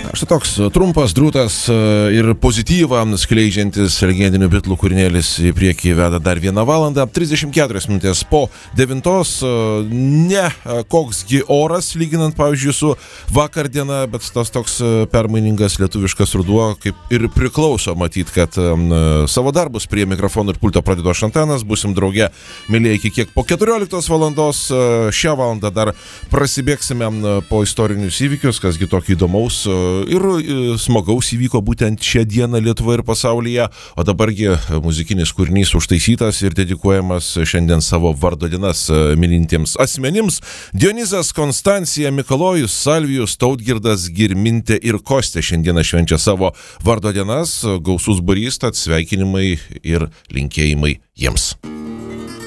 Štai toks trumpas, drūtas ir pozityvą skleidžiantis legendinių Bitlų kūrinėlis į priekį veda dar 1 valandą, 34 minutės po 9. Ne koksgi oras, lyginant, pavyzdžiui, su vakar diena, bet tas toks permainingas lietuviškas ruduo, kaip ir priklauso matyti, kad savo darbus prie mikrofono ir pulto pradėjo Šantanas, busim drauge, mėlyje, iki kiek po 14 valandos. Šią valandą dar prasibėgsime po istorinius įvykius, kasgi tokį įdomaus ir smagaus įvyko būtent šią dieną Lietuvoje ir pasaulyje, o dabargi muzikinis kūrinys užtaisytas ir dedikuojamas šiandien savo vardo dienas minintiems asmenims. Dionizas, Konstancija, Mikalojus, Salvijus, Tautgirdas, Girmintė ir Kostė šiandieną švenčia savo vardo dienas, gausus būrys, tad sveikinimai ir linkėjimai jiems.